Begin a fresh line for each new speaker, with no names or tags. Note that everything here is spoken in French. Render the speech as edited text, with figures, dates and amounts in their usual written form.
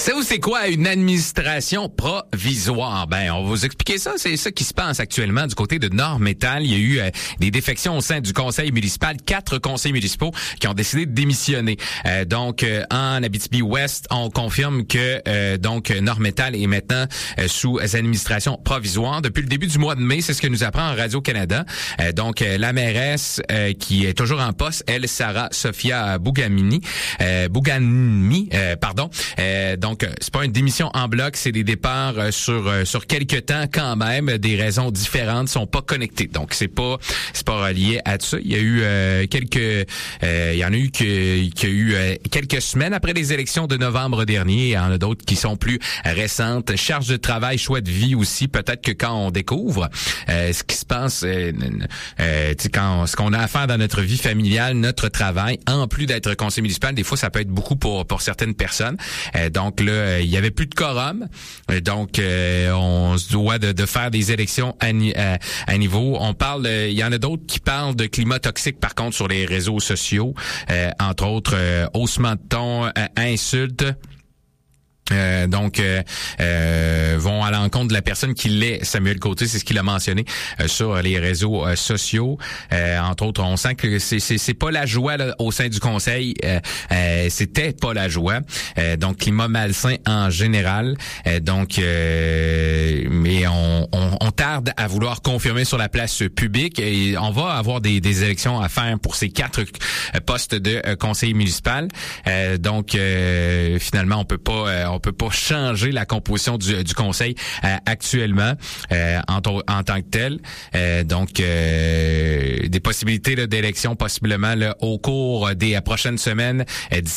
Savez-vous c'est quoi une administration provisoire? Ben, on va vous expliquer ça. C'est ça qui se passe actuellement du côté de Nord-Métal. Il y a eu des défections au sein du conseil municipal. 4 conseils municipaux qui ont décidé de démissionner. En Abitibi-Ouest, on confirme que Nord-Métal est maintenant sous administration provisoire. Depuis le début du mois de mai, c'est ce que nous apprend Radio-Canada. La mairesse qui est toujours en poste, elle, Sarah Sophia Bouganmi. C'est pas une démission en bloc, c'est des départs sur quelques temps quand même. Des raisons différentes sont pas connectées. Donc c'est pas relié à ça. Il y a eu quelques semaines après les élections de novembre dernier. Il y en a d'autres qui sont plus récentes. Charge de travail, choix de vie aussi. Peut-être que quand on découvre ce qui se passe, ce qu'on a à faire dans notre vie familiale, notre travail, en plus d'être conseiller municipal, des fois ça peut être beaucoup pour certaines personnes. Il y avait plus de quorum. On se doit de faire des élections à niveau. Il y en a d'autres qui parlent de climat toxique par contre sur les réseaux sociaux, entre autres haussement de ton, insultes. Vont à l'encontre de la personne qui l'est. Samuel Côté, c'est ce qu'il a mentionné sur les réseaux sociaux. Entre autres, on sent que c'est pas la joie là, au sein du conseil. C'était pas la joie. Climat malsain en général. Mais on tarde à vouloir confirmer sur la place publique. Et on va avoir des élections à faire pour ces 4 postes de conseiller municipal. Finalement, on peut pas changer la composition du conseil actuellement en tant que tel. Des possibilités là, d'élection possiblement là, au cours des prochaines semaines d'ici